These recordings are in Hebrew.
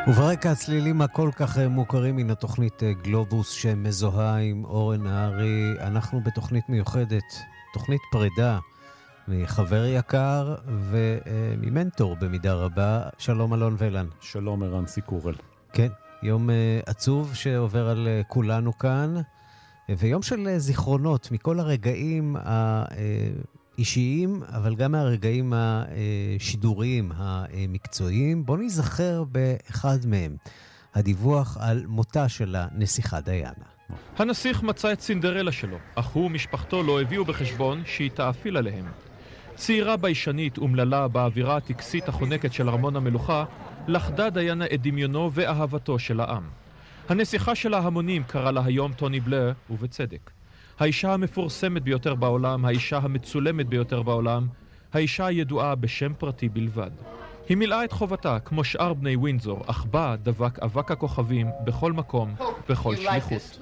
וברקע הצלילים הכל כך מוכרים מן התוכנית גלובוס שמזוהה עם אורן נהרי. אנחנו בתוכנית מיוחדת, תוכנית פרידה מחבר יקר וממנטור במידה רבה. שלום אלון ולן. שלום ערן סיקורל. כן, יום עצוב שעובר על כולנו כאן, ויום של זיכרונות מכל הרגעים אישיים, אבל גם מהרגעים השידוריים המקצועיים. בוא נזכר באחד מהם, הדיווח על מותה של הנסיכה דיאנה. הנסיך מצא את סינדרלה שלו, אך הוא ומשפחתו לא הביאו בחשבון שהיא תאפיל עליהם. צעירה ביישנית ומללה באווירה הטקסית החונקת של ארמון המלוכה, לחדה דיאנה את דמיונו ואהבתו של העם. הנסיכה של ההמונים קרא לה היום טוני בלר, ובצדק. האישה המפורסמת ביותר בעולם, האישה המצולמת ביותר בעולם, האישה הידועה בשם פרטי בלבד. היא מילאה את חובתה כמו שאר בני ווינזור, אך בה דבק אבק הכוכבים בכל מקום, בכל שליחות.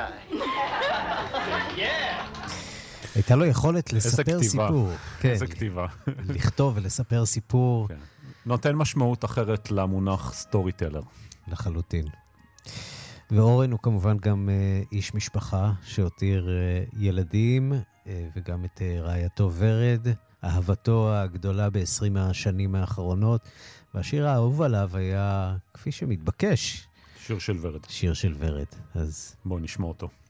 הייתה לו יכולת לספר סיפור. איזה כתיבה. לכתוב ולספר סיפור. נותן משמעות אחרת למונח סטורי טלר. לחלוטין. ואורן הוא כמובן גם איש משפחה שהותיר ילדים, וגם את רעייתו ורד, אהבתו הגדולה ב-20 השנים האחרונות, והשיר האהוב עליו היה, כפי שמתבקש, שיר של ורד. שיר של ורד. אז בואו נשמע אותו.